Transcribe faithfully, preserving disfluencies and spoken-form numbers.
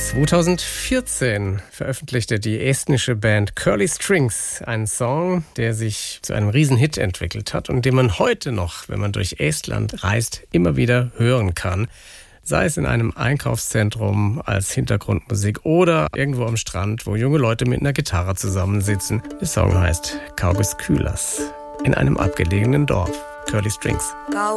zweitausendvierzehn veröffentlichte die estnische Band Curly Strings einen Song, der sich zu einem Riesenhit entwickelt hat und den man heute noch, wenn man durch Estland reist, immer wieder hören kann. Sei es in einem Einkaufszentrum als Hintergrundmusik oder irgendwo am Strand, wo junge Leute mit einer Gitarre zusammensitzen. Der Song heißt Kaugus Külas in einem abgelegenen Dorf. Curly Strings.